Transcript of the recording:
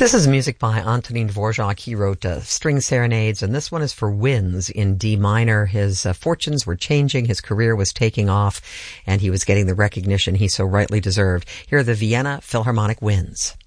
This is music by Antonin Dvorak. He wrote string serenades, and this one is for Winds in D minor. His fortunes were changing, his career was taking off, and he was getting the recognition he so rightly deserved. Here are the Vienna Philharmonic Winds.